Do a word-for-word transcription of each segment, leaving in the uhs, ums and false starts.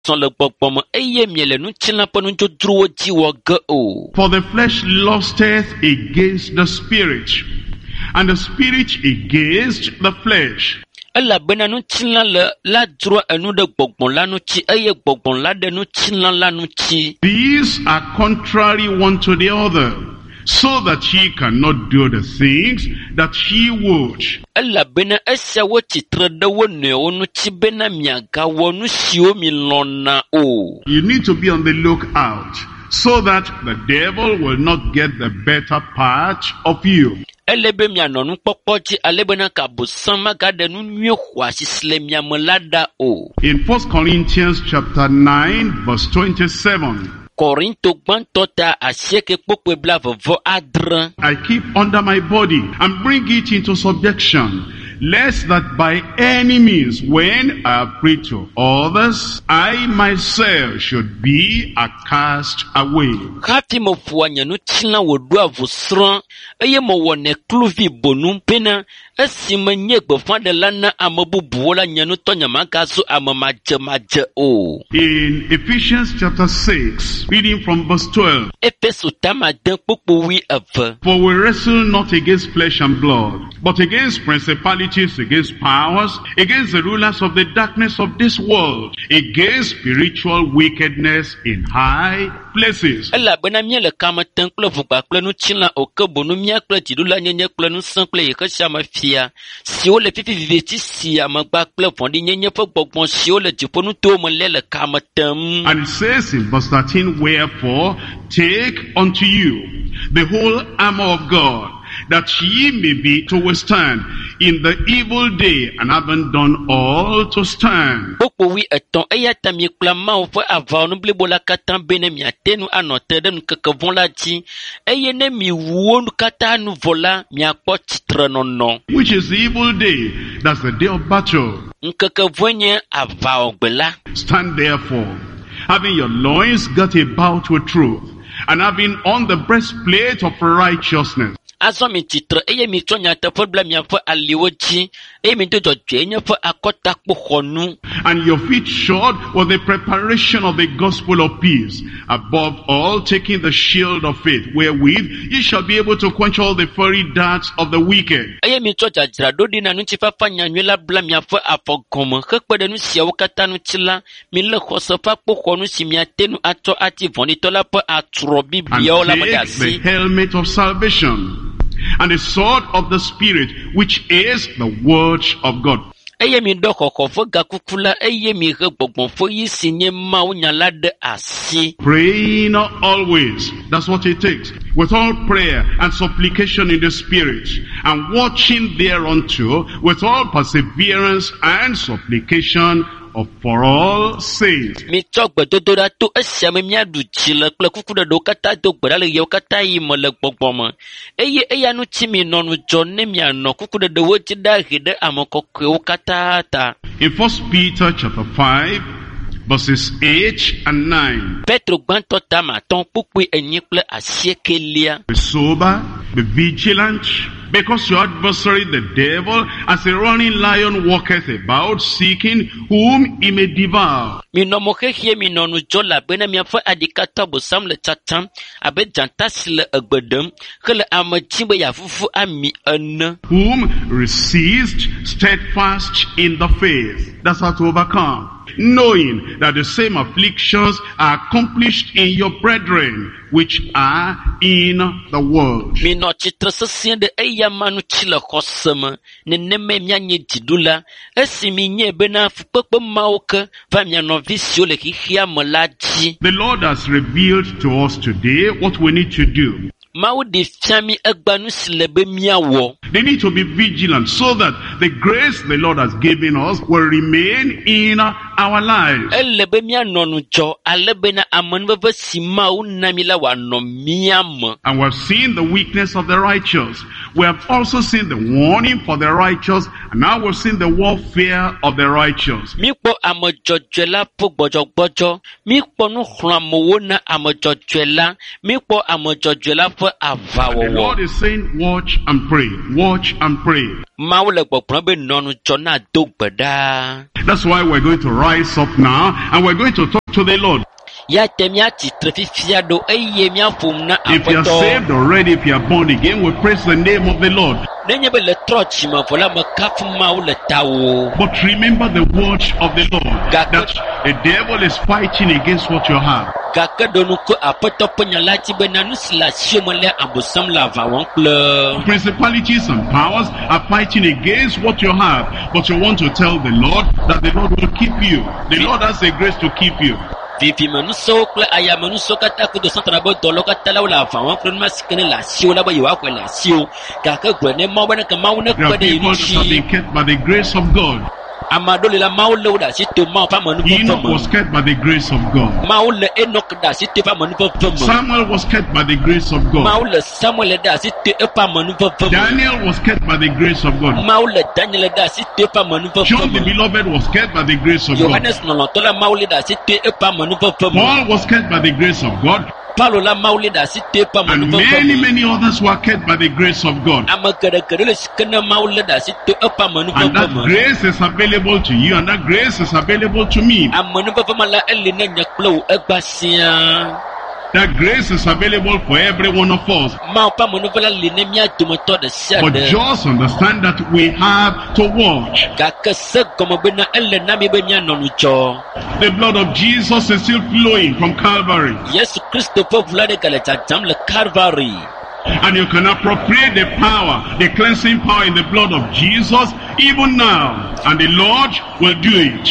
For the flesh lusteth against the spirit, and the spirit against the flesh. These are contrary one to the other, so that ye cannot do the things that ye would. You need to be on the lookout, so that the devil will not get the better part of you. In First Corinthians chapter nine, verse twenty-seven. I keep under my body and bring it into subjection, lest that by any means, when I preach to others, I myself should be a cast away. In Ephesians chapter six, reading from verse twelve. For we wrestle not against flesh and blood, but against principalities, against powers, against the rulers of the darkness of this world, against spiritual wickedness in high places. And it says in verse thirteen, wherefore take unto you the whole armor of God, that ye may be to withstand in the evil day, and having done all to stand. Which is the evil day? That's the day of battle. Stand therefore, having your loins girt about with truth, and having on the breastplate of righteousness. And your feet shod with the preparation of the gospel of peace. Above all, taking the shield of faith, wherewith ye shall be able to quench all the fiery darts of the wicked. And take the helmet of salvation, and the sword of the Spirit, which is the word of God. Praying always, that's what it takes, with all prayer and supplication in the Spirit, and watching thereunto with all perseverance and supplication of for all saints. Which is in First Peter chapter five, verses eight and nine. Be sober, be vigilant, because your adversary the devil, as a roaring lion, walketh about, seeking whom he may devour. Whom resist steadfast in the faith. That's how to overcome. Knowing that the same afflictions are accomplished in your brethren which are in the world. The Lord has revealed to us today what we need to do. They need to be vigilant so that the grace the Lord has given us will remain in our lives. And we've seen the weakness of the righteous. We have also seen the warning for the righteous, and now we've seen the warfare of the righteous. The Lord is saying, watch and pray, watch and pray. That's why we're going to rise up now and we're going to talk to the Lord. If you are saved already, if you are born again, we praise the name of the Lord. But remember the watch of the Lord, that the devil is fighting against what you have. Principalities and powers are fighting against what you have, but you want to tell the Lord that the Lord will keep you. The Lord has the grace to keep you. Vivi manuso kle aya manuso kata kudo santana bo dolo kata la wala fa wan kle masikene la siu la ba yiwa kwe la siu ka ka gwe ne mawo na ka mawo na kwe de yishi. Have been kept by the grace of God. Enoch was kept by the grace of God. Samuel was kept by the grace of God. Daniel was kept by the grace of God. John the Beloved was kept by the grace of God. Paul was kept by the grace of God. And many, many others were kept by the grace of God. And that grace is available to you, and that grace is available to me. That grace is available for every one of us. But just understand that we have to watch. The blood of Jesus is still flowing from Calvary. And you can appropriate the power, the cleansing power in the blood of Jesus even now. And the Lord will do it.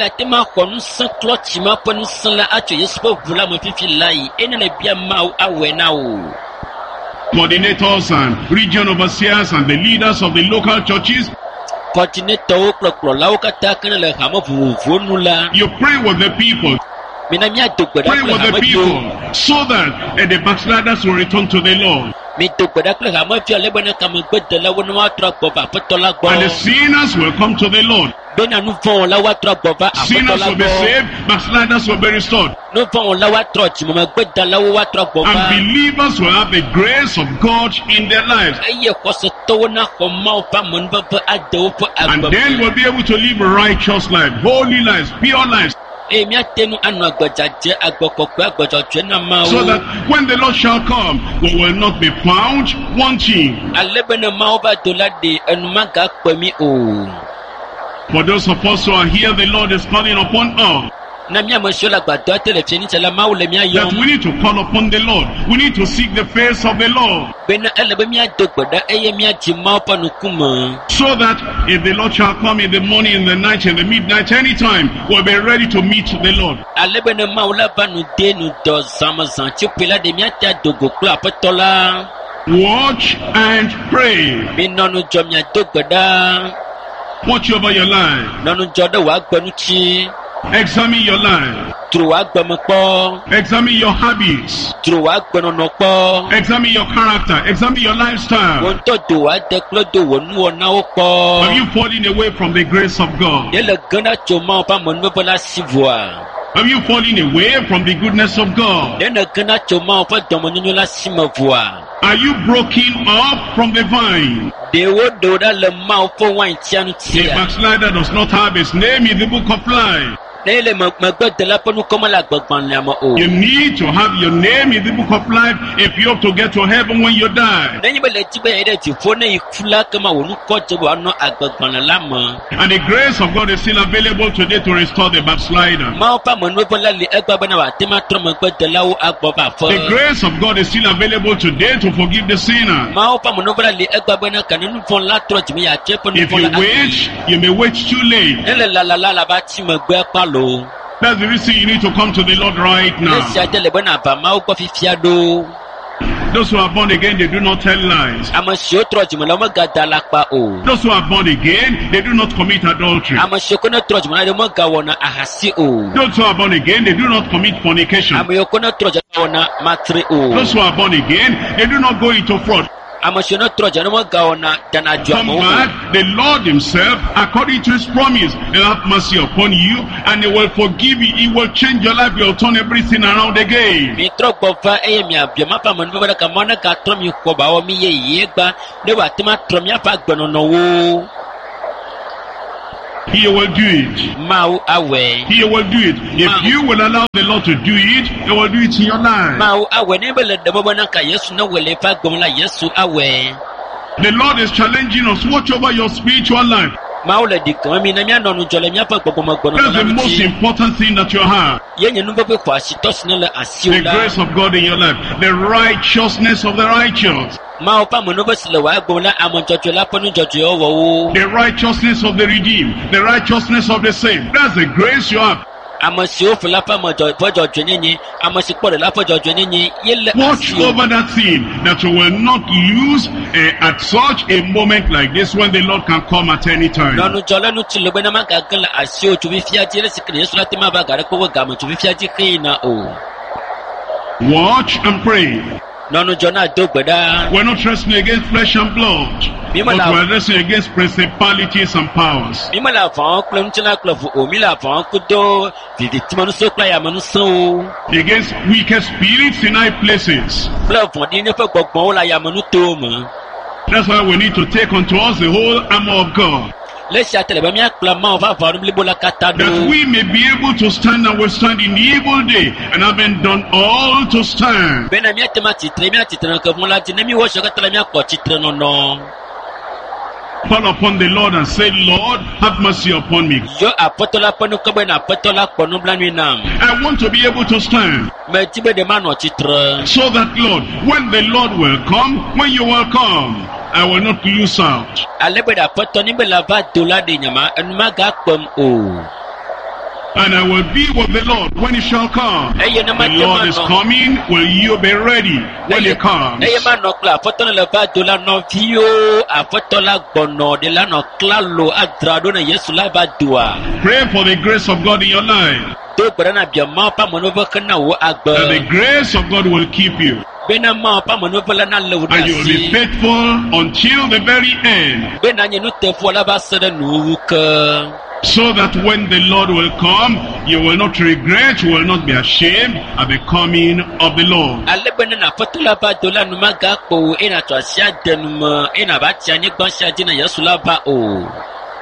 Coordinators and region overseers and the leaders of the local churches, you pray with the people. Pray with the people so that uh, the backsliders will return to the Lord. And the sinners will come to the Lord. Sinners will be saved, backsliders will be restored. And believers will have the grace of God in their lives. And then we'll be able to live a righteous life, holy lives, pure lives. So that when the Lord shall come, we will not be found wanting. For those of us who are here, the Lord is calling upon us. That we need to call upon the Lord. We need to seek the face of the Lord. So that if the Lord shall come in the morning, in the night, in the midnight, anytime, we'll be ready to meet the Lord. Watch and pray. Watch over your life. Examine your life. Examine your habits. Examine your character. Examine your lifestyle. Have you fallen away from the grace of God? Have you fallen away from the goodness of God? Are you broken up from the vine? The backslider does not have his name in the book of life. You need to have your name in the book of life if you have to get to heaven when you die. And the grace of God is still available today to restore the backslider. The grace of God is still available today to forgive the sinner. If you wait, you may wait too late. That's the reason you need to come to the Lord right now. Those who are born again, they do not tell lies. Those who are born again, they do not commit adultery. Those who are born again, they do not commit fornication. Those who are born again, they do not go into fraud. Come back, the Lord himself, according to his promise, will have mercy upon you, and he will forgive you. He will change your life. He will turn everything around again. He will do it. He will do it. If you will allow the Lord to do it, he will do it in your life. The Lord is challenging us. Watch over your spiritual life. That's the most important thing that you have. The grace of God in your life. The righteousness of the righteous. The righteousness of the redeemed. The righteousness of the saved. That's the grace you have. Watch over that thing, that you will not lose uh, at such a moment like this, when the Lord can come at any time. Watch and pray. We're not wrestling against flesh and blood, but we're wrestling against principalities and powers. Against wicked spirits in high places. That's why we need to take unto us the whole armor of God, that we may be able to stand and withstand in the evil day, and having done all to stand. Call upon the Lord and say, Lord, have mercy upon me. I want to be able to stand, so that, Lord, when the Lord will come, when you will come, I will not lose out. And I will be with the Lord when he shall come. The Lord is coming. Will you be ready when he comes? Pray for the grace of God in your life, that the grace of God will keep you, and you will be faithful until the very end, so that when the Lord will come, you will not regret, you will not be ashamed at the coming of the Lord.